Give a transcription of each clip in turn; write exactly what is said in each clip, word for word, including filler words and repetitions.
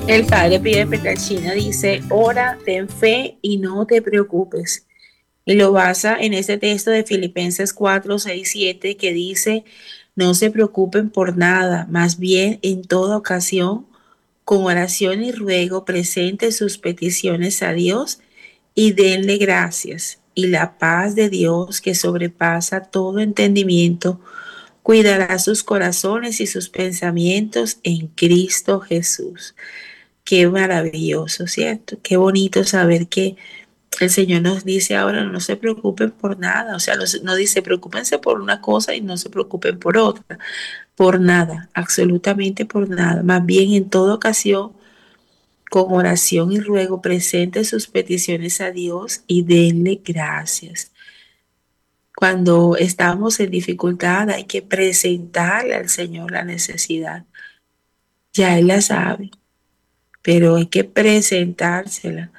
El padre Pío de Petrachina dice, ora, ten fe y no te preocupes. Y lo basa en ese texto de Filipenses cuatro, seis, siete que dice, no se preocupen por nada, más bien en toda ocasión, con oración y ruego, presenten sus peticiones a Dios y denle gracias. Y la paz de Dios, que sobrepasa todo entendimiento, cuidará sus corazones y sus pensamientos en Cristo Jesús. Qué maravilloso, ¿cierto? Qué bonito saber que el Señor nos dice ahora no se preocupen por nada, o sea, nos, nos dice preocúpense por una cosa y no se preocupen por otra, por nada, absolutamente por nada. Más bien en toda ocasión, con oración y ruego, presente sus peticiones a Dios y denle gracias. Cuando estamos en dificultad hay que presentarle al Señor la necesidad. Ya Él la sabe, pero hay que presentársela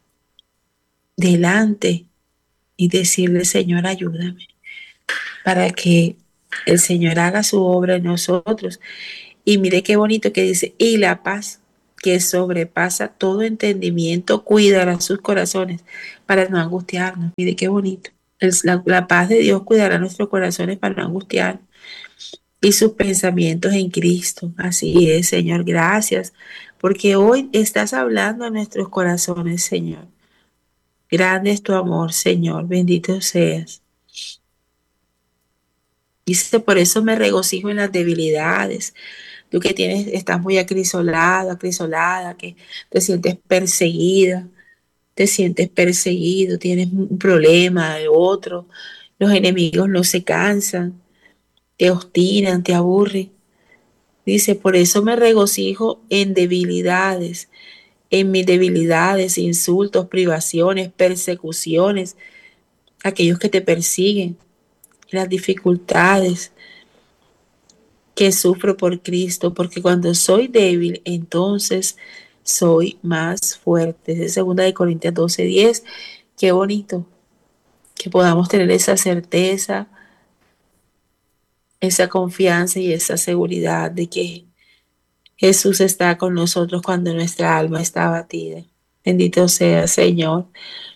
delante y decirle, Señor, ayúdame, para que el Señor haga su obra en nosotros. Y mire qué bonito que dice, y la paz que sobrepasa todo entendimiento cuidará sus corazones para no angustiarnos. Mire qué bonito. El- la, la paz de Dios cuidará nuestros corazones para no angustiarnos y sus pensamientos en Cristo. Así es, Señor, gracias, porque hoy estás hablando a nuestros corazones, Señor. Grande es tu amor, Señor, bendito seas. Dice, por eso me regocijo en las debilidades. Tú que tienes, estás muy acrisolado, acrisolada, que te sientes perseguida, te sientes perseguido, tienes un problema de otro, los enemigos no se cansan, te obstinan, te aburren. Dice, por eso me regocijo en debilidades, en mis debilidades, insultos, privaciones, persecuciones, aquellos que te persiguen, las dificultades que sufro por Cristo, porque cuando soy débil, entonces soy más fuerte. Es segunda de Corintios doce diez. Qué bonito que podamos tener esa certeza, esa confianza y esa seguridad de que Jesús está con nosotros cuando nuestra alma está abatida. Bendito sea, Señor.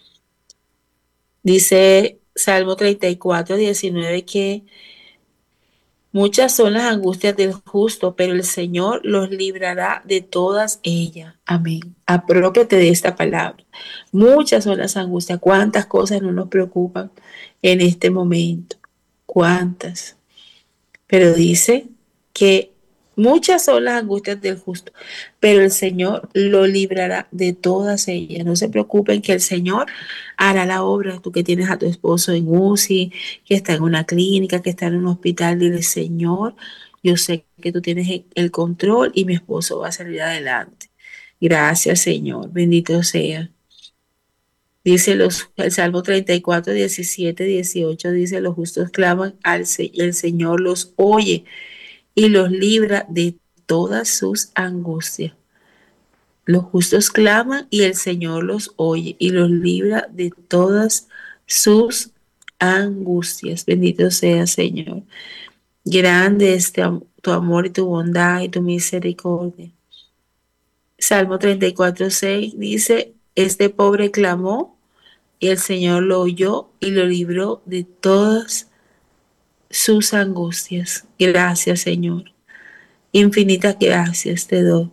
Dice Salmo treinta y cuatro diecinueve que muchas son las angustias del justo, pero el Señor los librará de todas ellas. Amén. Apropiate de esta palabra. Muchas son las angustias. ¿Cuántas cosas no nos preocupan en este momento? ¿Cuántas? Pero dice que muchas son las angustias del justo, pero el Señor lo librará de todas ellas. No se preocupen que el Señor hará la obra. Tú que tienes a tu esposo en U C I, que está en una clínica, que está en un hospital, dile, Señor, yo sé que tú tienes el control y mi esposo va a salir adelante. Gracias, Señor. Bendito sea. Dice los, el Salmo treinta y cuatro diecisiete dieciocho dice, los justos claman al Se- y el Señor los oye y los libra de todas sus angustias. Los justos claman y el Señor los oye y los libra de todas sus angustias. Bendito sea, Señor. Grande es tu amor y tu bondad y tu misericordia. Salmo treinta y cuatro seis dice, este pobre clamó y el Señor lo oyó y lo libró de todas sus angustias. Gracias, Señor. Infinitas gracias te doy,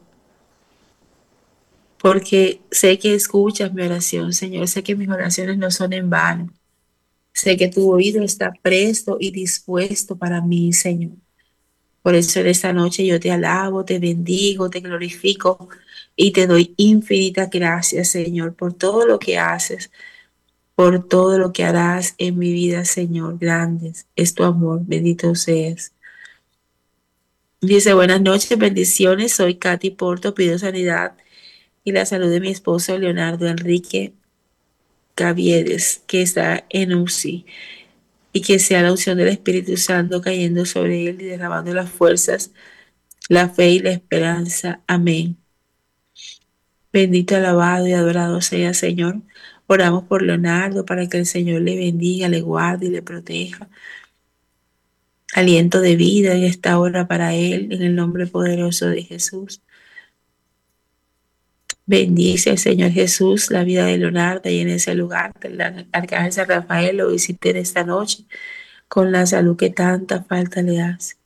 porque sé que escuchas mi oración, Señor. Sé que mis oraciones no son en vano. Sé que tu oído está presto y dispuesto para mí, Señor. Por eso en esta noche yo te alabo, te bendigo, te glorifico y te doy infinitas gracias, Señor, por todo lo que haces, por todo lo que harás en mi vida, Señor. Grandes es tu amor, bendito seas. Dice, buenas noches, bendiciones. Soy Katy Porto, pido sanidad y la salud de mi esposo Leonardo Enrique Caviedes, que está en U C I, y que sea la unción del Espíritu Santo cayendo sobre él y derramando las fuerzas, la fe y la esperanza. Amén. Bendito, alabado y adorado sea, Señor. Oramos por Leonardo para que el Señor le bendiga, le guarde y le proteja. Aliento de vida en esta hora para él, en el nombre poderoso de Jesús. Bendice el Señor Jesús la vida de Leonardo y en ese lugar que el arcángel San Rafael lo visite en esta noche con la salud que tanta falta le hace.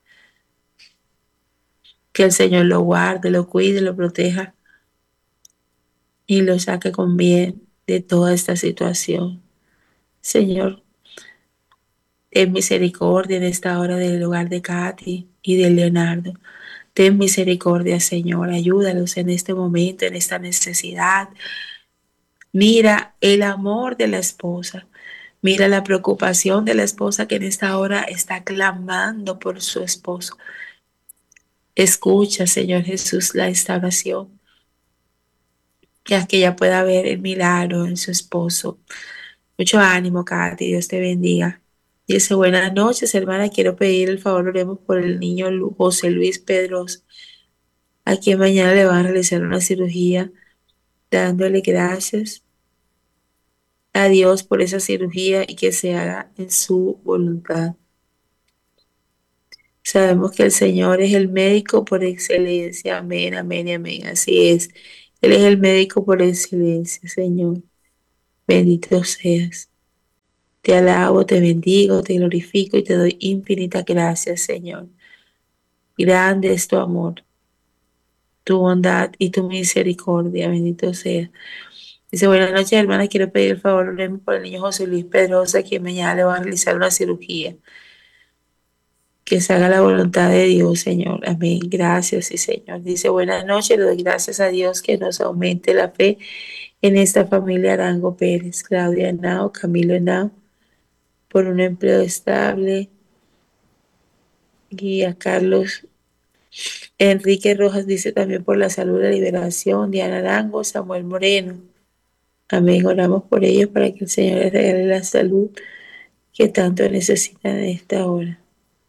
Que el Señor lo guarde, lo cuide, lo proteja y lo saque con bien de toda esta situación. Señor, ten misericordia en esta hora del hogar de Katy y de Leonardo. Ten misericordia, Señor. Ayúdalos en este momento, en esta necesidad. Mira el amor de la esposa. Mira la preocupación de la esposa que en esta hora está clamando por su esposo. Escucha, Señor Jesús, la esta oración. Que que ella pueda ver el milagro en su esposo. Mucho ánimo, Katy. Dios te bendiga. Dice, buenas noches, hermana. Quiero pedir el favor, oremos por el niño José Luis Pedros, a quien mañana le van a realizar una cirugía, dándole gracias a Dios por esa cirugía y que se haga en su voluntad. Sabemos que el Señor es el médico por excelencia. Amén, amén y amén. Así es. Él es el médico por excelencia, Señor. Bendito seas. Te alabo, te bendigo, te glorifico y te doy infinitas gracias, Señor. Grande es tu amor, tu bondad y tu misericordia. Bendito sea. Dice, buenas noches, hermana. Quiero pedir el favor oremos por el niño José Luis Pedrosa, quien mañana le va a realizar una cirugía. Que se haga la voluntad de Dios, Señor. Amén. Gracias, sí, Señor. Dice, buenas noches. Le doy gracias a Dios que nos aumente la fe en esta familia Arango Pérez, Claudia Henao, Camilo Henao, por un empleo estable. Y a Carlos Enrique Rojas dice también por la salud, la liberación. Diana Arango, Samuel Moreno. Amén. Oramos por ellos para que el Señor les regale la salud que tanto necesitan en esta hora.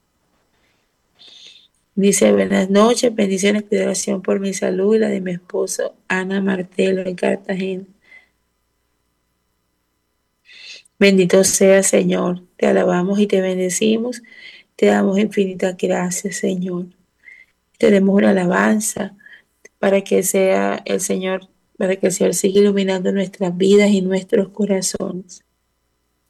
Dice, buenas noches, bendiciones, pido oración por mi salud y la de mi esposo, Ana Martelo, en Cartagena. Bendito sea, Señor. Te alabamos y te bendecimos. Te damos infinitas gracias, Señor. Tenemos una alabanza para que sea el Señor, para que el Señor siga iluminando nuestras vidas y nuestros corazones.